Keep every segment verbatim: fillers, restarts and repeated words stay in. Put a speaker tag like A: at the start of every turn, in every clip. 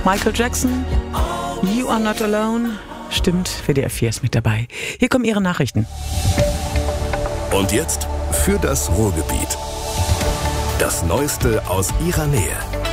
A: Michael Jackson, You Are Not Alone. Stimmt, W D R vier ist mit dabei. Hier kommen Ihre Nachrichten.
B: Und jetzt für das Ruhrgebiet. Das Neueste aus Ihrer Nähe.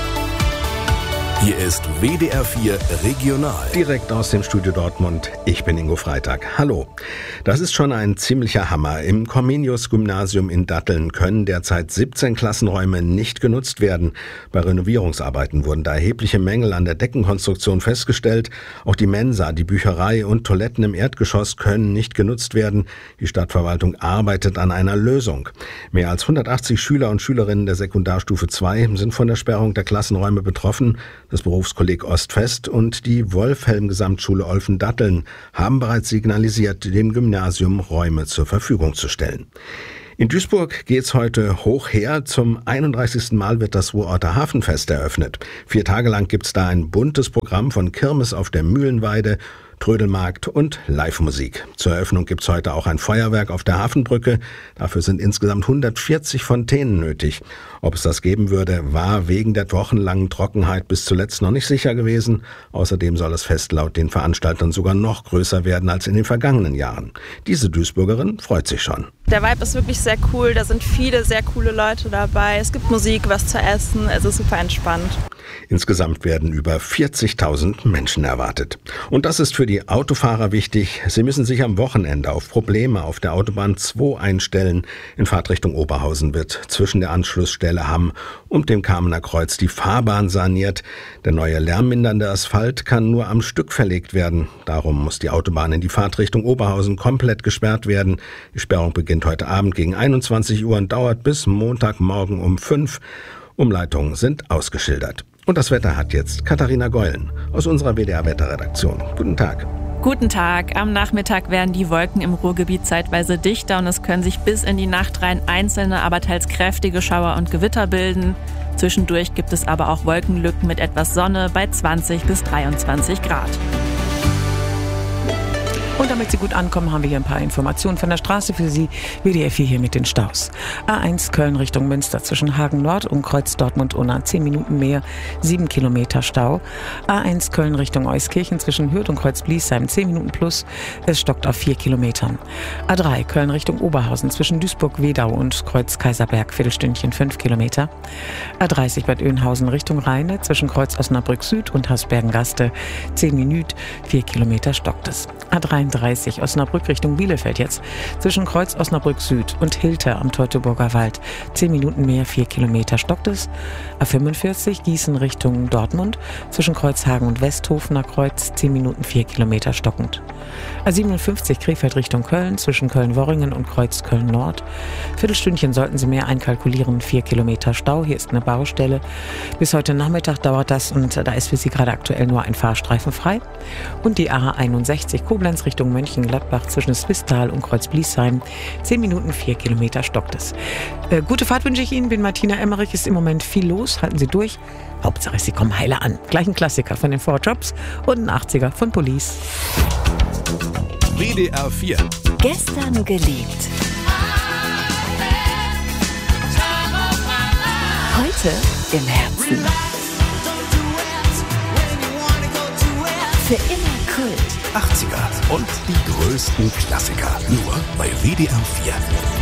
B: Hier ist W D R vier Regional.
C: Direkt aus dem Studio Dortmund. Ich bin Ingo Freitag. Hallo. Das ist schon ein ziemlicher Hammer. Im Comenius-Gymnasium in Datteln können derzeit siebzehn Klassenräume nicht genutzt werden. Bei Renovierungsarbeiten wurden da erhebliche Mängel an der Deckenkonstruktion festgestellt. Auch die Mensa, die Bücherei und Toiletten im Erdgeschoss können nicht genutzt werden. Die Stadtverwaltung arbeitet an einer Lösung. Mehr als hundertachtzig Schüler und Schülerinnen der Sekundarstufe zwei sind von der Sperrung der Klassenräume betroffen. Das Berufskolleg Ostfest und die Wolfhelm-Gesamtschule Olfen-Datteln haben bereits signalisiert, dem Gymnasium Räume zur Verfügung zu stellen. In Duisburg geht's heute hoch her. Zum einunddreißigsten Mal wird das Ruhrorter Hafenfest eröffnet. Vier Tage lang gibt's da ein buntes Programm von Kirmes auf der Mühlenweide, Trödelmarkt und Live-Musik. Zur Eröffnung gibt's heute auch ein Feuerwerk auf der Hafenbrücke. Dafür sind insgesamt hundertvierzig Fontänen nötig. Ob es das geben würde, war wegen der wochenlangen Trockenheit bis zuletzt noch nicht sicher gewesen. Außerdem soll das Fest laut den Veranstaltern sogar noch größer werden als in den vergangenen Jahren. Diese Duisburgerin freut sich schon.
D: Der Vibe ist wirklich sehr cool, da sind viele sehr coole Leute dabei. Es gibt Musik, was zu essen, es ist super entspannt.
C: Insgesamt werden über vierzigtausend Menschen erwartet. Und das ist für die Autofahrer wichtig. Sie müssen sich am Wochenende auf Probleme auf der Autobahn zwei einstellen. In Fahrtrichtung Oberhausen wird zwischen der Anschlussstelle Hamm und dem Kamener Kreuz die Fahrbahn saniert. Der neue lärmmindernde Asphalt kann nur am Stück verlegt werden. Darum muss die Autobahn in die Fahrtrichtung Oberhausen komplett gesperrt werden. Die Sperrung beginnt heute Abend gegen einundzwanzig Uhr und dauert bis Montagmorgen um fünf. Umleitungen sind ausgeschildert. Und das Wetter hat jetzt Katharina Geulen aus unserer W D R-Wetterredaktion. Guten Tag.
E: Guten Tag. Am Nachmittag werden die Wolken im Ruhrgebiet zeitweise dichter und es können sich bis in die Nacht rein einzelne, aber teils kräftige Schauer und Gewitter bilden. Zwischendurch gibt es aber auch Wolkenlücken mit etwas Sonne bei zwanzig bis dreiundzwanzig Grad.
A: Und damit Sie gut ankommen, haben wir hier ein paar Informationen von der Straße für Sie. W D R vier hier mit den Staus. A eins Köln Richtung Münster zwischen Hagen Nord und Kreuz Dortmund-Unna zehn Minuten mehr, sieben Kilometer Stau. A eins Köln Richtung Euskirchen zwischen Hürth und Kreuz Bliesheim zehn Minuten plus, es stockt auf vier Kilometern. A drei Köln Richtung Oberhausen zwischen Duisburg-Wedau und Kreuz Kaiserberg Viertelstündchen fünf Kilometer. A dreißig Bad Oeynhausen Richtung Rheine zwischen Kreuz Osnabrück Süd und Hasbergen-Gaste zehn Minuten, vier Kilometer stockt es. A dreiunddreißig Osnabrück Richtung Bielefeld jetzt zwischen Kreuz Osnabrück Süd und Hilter am Teutoburger Wald zehn Minuten mehr, vier Kilometer stockt es. A fünfundvierzig Gießen Richtung Dortmund zwischen Kreuzhagen und Westhofener Kreuz zehn Minuten, vier Kilometer stockend. A siebenundfünfzig Krefeld Richtung Köln zwischen Köln-Worringen und Kreuz Köln-Nord. Viertelstündchen sollten Sie mehr einkalkulieren, vier Kilometer Stau. Hier ist eine Baustelle. Bis heute Nachmittag dauert das und da ist für Sie gerade aktuell nur ein Fahrstreifen frei. Und die A einundsechzig Koblenz Richtung Mönchengladbach zwischen Swisttal und Kreuz Bliesheim. zehn Minuten, vier Kilometer stockt es. Äh, gute Fahrt wünsche ich Ihnen. Bin Martina Emmerich. Ist im Moment viel los. Halten Sie durch. Hauptsache, Sie kommen heile an. Gleich ein Klassiker von den Four Jobs und ein achtziger von Police.
B: W D R vier.
F: Gestern geliebt. Heute im Herzen. Für immer Kult.
B: achtziger und die größten Klassiker. Nur bei W D R vier.